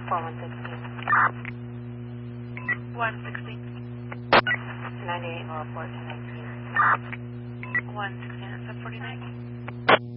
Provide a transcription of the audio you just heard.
4116. 160. 98 Laurel 1419. 116 at 749.